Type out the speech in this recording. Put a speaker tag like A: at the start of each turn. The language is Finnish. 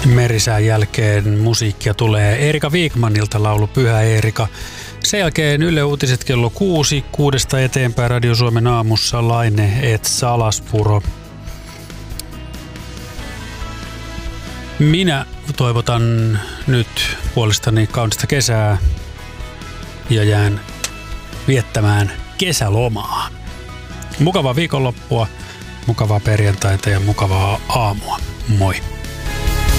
A: Merisään jälkeen musiikkia tulee Erika Wigmanilta laulu Pyhä Erika. Sen jälkeen Yle Uutiset kello 6, 6 eteenpäin Radio Suomen aamussa Laine et Salaspuro. Minä toivotan nyt puolestani kaunista kesää ja jään viettämään kesälomaa. Mukavaa viikonloppua, mukavaa perjantaita ja mukavaa aamua. Moi!